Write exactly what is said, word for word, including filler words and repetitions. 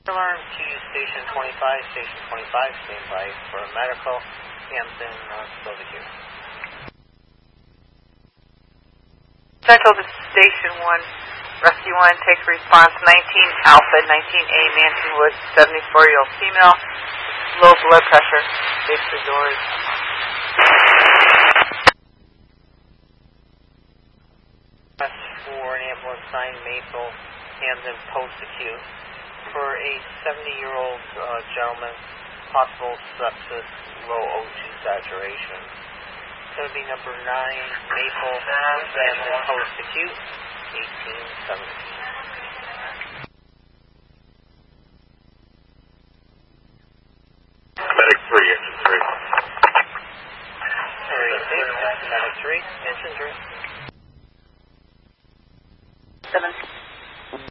Alarm to Station twenty-five, Station twenty-five, stand by for medical. Hampton, uh, still the queue. Central to Station one, Rescue one, take response nineteen Alpha, nineteen A, Mansion Woods, seventy-four-year-old female, low blood pressure, face the doors. Request for an ambulance sign, Maple, Hampton, post-acute. For a seventy-year-old uh, gentleman, possible sepsis, low O two saturation. It's going to be number nine, Maple, Hampton, post-acute, eighteen seventeen.